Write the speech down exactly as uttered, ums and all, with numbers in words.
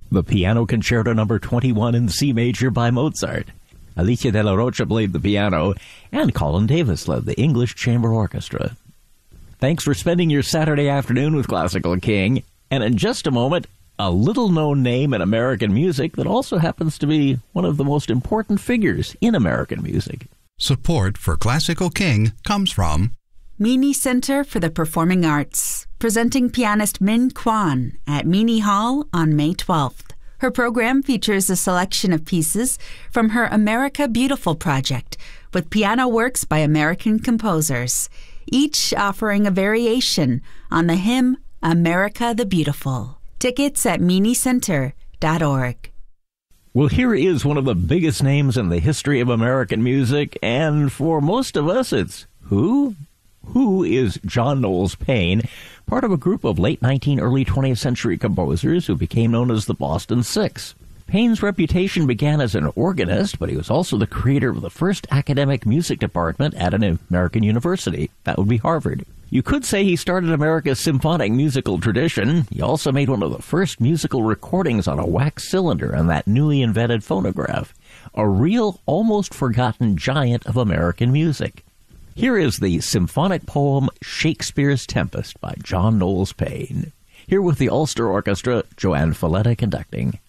The Piano Concerto Number twenty-one in C Major by Mozart. Alicia de la Rocha played the piano, and Colin Davis led the English Chamber Orchestra. Thanks for spending your Saturday afternoon with Classical King, and in just a moment, a little-known name in American music that also happens to be one of the most important figures in American music. Support for Classical King comes from Meany Center for the Performing Arts, presenting pianist Min Kwan at Meany Hall on May twelfth. Her program features a selection of pieces from her America Beautiful project with piano works by American composers, each offering a variation on the hymn America the Beautiful. Tickets at meany center dot org. Well, here is one of the biggest names in the history of American music, and for most of us, it's who? Who is John Knowles Paine, part of a group of late nineteenth, early twentieth century composers who became known as the Boston Six. Paine's reputation began as an organist, but he was also the creator of the first academic music department at an American university. That would be Harvard. You could say he started America's symphonic musical tradition. He also made one of the first musical recordings on a wax cylinder on that newly invented phonograph. A real, almost forgotten giant of American music. Here is the symphonic poem Shakespeare's Tempest by John Knowles Paine. Here with the Ulster Orchestra, Joanne Falletta conducting.